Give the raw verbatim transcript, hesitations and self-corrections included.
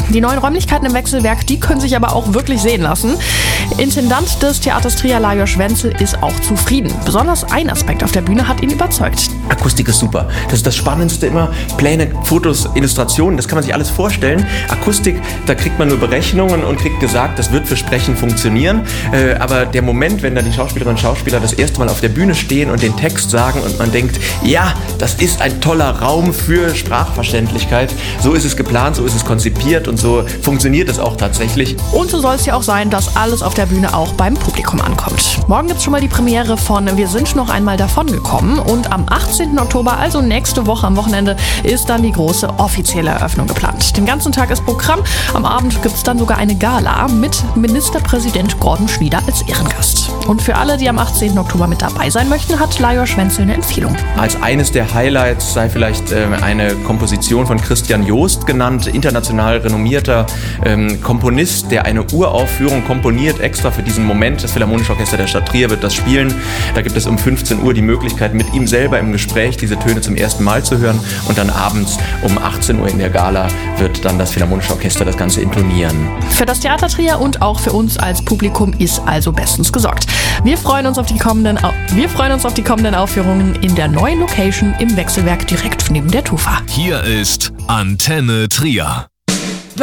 Die neuen Räumlichkeiten im Wechselwerk, die können sich aber auch wirklich sehen lassen. Intendant des Theaters Trier, Lajos Wenzel, ist auch zufrieden. Besonders ein Aspekt auf der Bühne hat ihn überzeugt. Akustik ist super. Das ist das Spannendste immer. Pläne, Fotos, Illustrationen, das kann man sich alles vorstellen. Akustik, da kriegt man nur Berechnungen und kriegt gesagt, das wird für Sprechen funktionieren. Äh, aber der Moment, wenn da die Schauspielerinnen und Schauspieler das erste Mal auf der Bühne stehen und den Text sagen und man denkt, ja, das ist ein toller Raum für Sprachverständlichkeit. So ist es geplant, so ist es konzipiert und so funktioniert es auch tatsächlich. Und so soll es ja auch sein, dass alles auf der Bühne auch beim Publikum ankommt. Morgen gibt es schon mal die Premiere von Wir sind noch einmal davongekommen und am achtzehnten Oktober, also nächste Woche am Wochenende, ist dann die große offizielle Eröffnung geplant. Den ganzen Tag ist Programm, am Abend gibt es dann sogar eine Gala mit Ministerpräsident Gordon Schmieder als Ehrengast. Und für alle, die am achtzehnten Oktober mit dabei sein möchten, hat Lajos Wenzel eine Empfehlung. Als eines der Highlights sei vielleicht äh, eine Komposition von Christian Joost genannt, international renommierter ähm, Komponist, der eine Uraufführung komponiert, extra für diesen Moment. Das Philharmonische Orchester der Stadt Trier wird das spielen. Da gibt es um fünfzehn Uhr die Möglichkeit, mit ihm selber im Gespräch diese Töne zum ersten Mal zu hören. Und dann abends um achtzehn Uhr in der Gala wird dann das Philharmonische Orchester das Ganze intonieren. Für das Theater Trier und auch für uns als Publikum ist also bestens gesorgt. Wir freuen uns auf die kommenden, wir freuen uns auf die kommenden Aufführungen in der neuen Location im Wechselwerk direkt neben der Tufa. Hier ist Antenne Trier.